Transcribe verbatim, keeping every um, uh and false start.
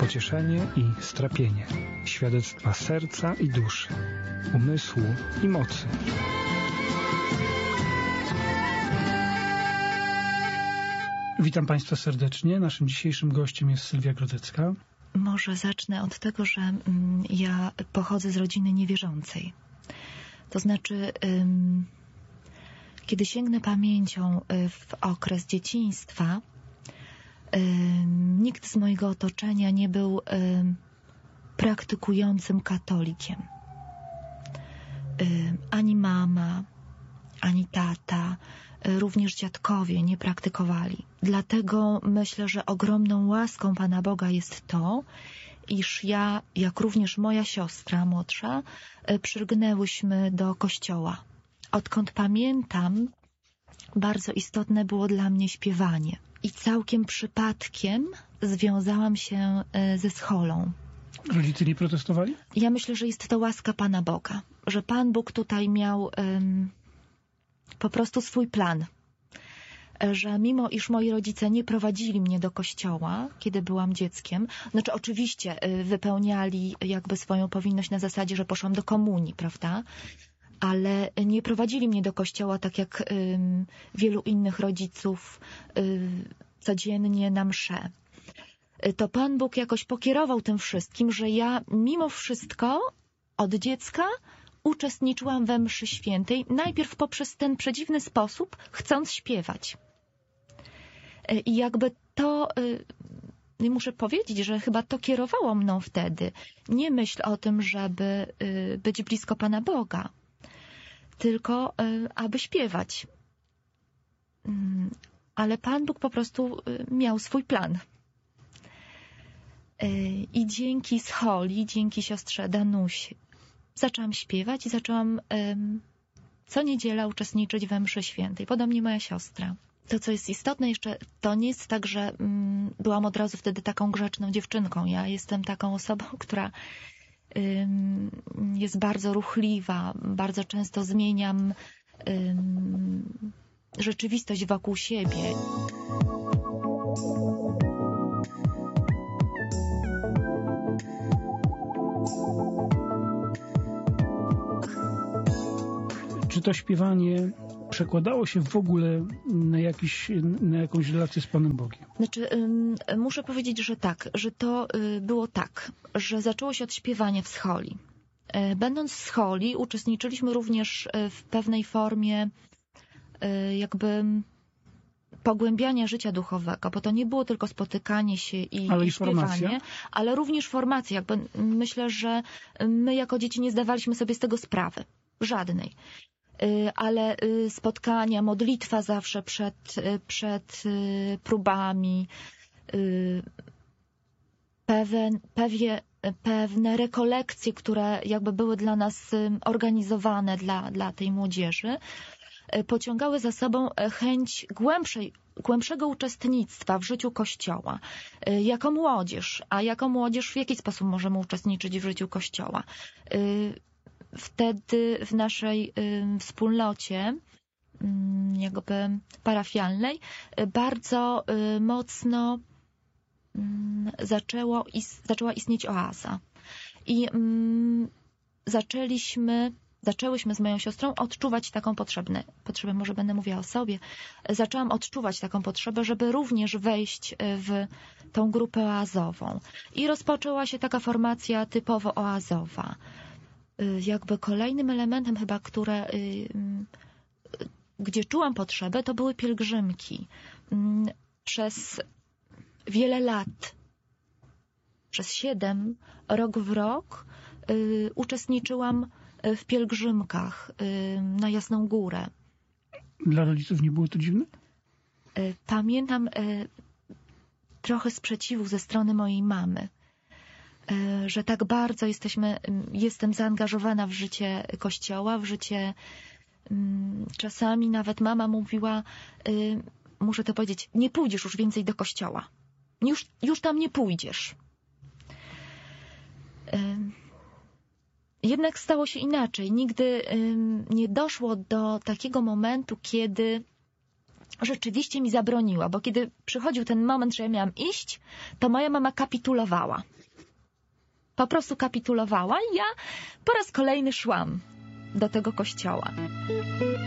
pocieszenie i strapienie, świadectwa serca i duszy, umysłu i mocy. Witam Państwa serdecznie. Naszym dzisiejszym gościem jest Sylwia Grodzecka. Może zacznę od tego, że mm, ja pochodzę z rodziny niewierzącej. To znaczy, ym, kiedy sięgnę pamięcią y, w okres dzieciństwa, y, nikt z mojego otoczenia nie był y, praktykującym katolikiem. Y, ani mama, ani tata, y, również dziadkowie nie praktykowali. Dlatego myślę, że ogromną łaską Pana Boga jest to, iż ja, jak również moja siostra młodsza, przylgnęłyśmy do kościoła. Odkąd pamiętam, bardzo istotne było dla mnie śpiewanie. I całkiem przypadkiem związałam się ze scholą. Rodzice nie protestowali? Ja myślę, że jest to łaska Pana Boga, że Pan Bóg tutaj miał um, po prostu swój plan. Że mimo iż moi rodzice nie prowadzili mnie do kościoła, kiedy byłam dzieckiem, znaczy oczywiście wypełniali jakby swoją powinność na zasadzie, że poszłam do komunii, prawda? Ale nie prowadzili mnie do kościoła tak jak ym, wielu innych rodziców y, codziennie na mszę. To Pan Bóg jakoś pokierował tym wszystkim, że ja mimo wszystko od dziecka uczestniczyłam we mszy świętej, najpierw poprzez ten przedziwny sposób, chcąc śpiewać. I jakby to, yy, muszę powiedzieć, że chyba to kierowało mną wtedy. Nie myśl o tym, żeby yy, być blisko Pana Boga, tylko yy, aby śpiewać. Yy, ale Pan Bóg po prostu yy, miał swój plan. Yy, I dzięki scholi, dzięki siostrze Danusi, zaczęłam śpiewać i zaczęłam yy, co niedziela uczestniczyć we mszy świętej. Podobnie moja siostra. To, co jest istotne jeszcze, to nie jest tak, że mm, byłam od razu wtedy taką grzeczną dziewczynką. Ja jestem taką osobą, która ym, jest bardzo ruchliwa, bardzo często zmieniam ym, rzeczywistość wokół siebie. Czy to śpiewanie przekładało się w ogóle na, jakiś, na jakąś relację z Panem Bogiem? Znaczy, y, muszę powiedzieć, że tak, że to y, było tak, że zaczęło się od śpiewania w scholi. Y, będąc w scholi, uczestniczyliśmy również y, w pewnej formie y, jakby pogłębiania życia duchowego, bo to nie było tylko spotykanie się i, ale i śpiewanie, formacja? Ale również formacja. Jakby myślę, że my jako dzieci nie zdawaliśmy sobie z tego sprawy. Żadnej. Ale spotkania, modlitwa zawsze przed, przed próbami, pewien, pewie, pewne rekolekcje, które jakby były dla nas organizowane dla, dla tej młodzieży, pociągały za sobą chęć głębszej, głębszego uczestnictwa w życiu Kościoła. Jako młodzież, a jako młodzież w jaki sposób możemy uczestniczyć w życiu Kościoła? Wtedy w naszej y, wspólnocie y, jakby parafialnej y, bardzo y, mocno y, zaczęło is, zaczęła istnieć oaza. I y, zaczęliśmy, zaczęłyśmy z moją siostrą odczuwać taką potrzebę, potrzebę, może będę mówiła o sobie, zaczęłam odczuwać taką potrzebę, żeby również wejść w tą grupę oazową. I rozpoczęła się taka formacja typowo oazowa. Jakby kolejnym elementem chyba, które, gdzie czułam potrzebę, to były pielgrzymki. Przez wiele lat, przez siedem, rok w rok uczestniczyłam w pielgrzymkach na Jasną Górę. Dla rodziców nie było to dziwne? Pamiętam trochę sprzeciwu ze strony mojej mamy, że tak bardzo jesteśmy, jestem zaangażowana w życie Kościoła, w życie, czasami nawet mama mówiła, muszę to powiedzieć, nie pójdziesz już więcej do Kościoła. Już, już tam nie pójdziesz. Jednak stało się inaczej. Nigdy nie doszło do takiego momentu, kiedy rzeczywiście mi zabroniła, bo kiedy przychodził ten moment, że ja miałam iść, to moja mama kapitulowała. Po prostu kapitulowała i ja po raz kolejny szłam do tego kościoła.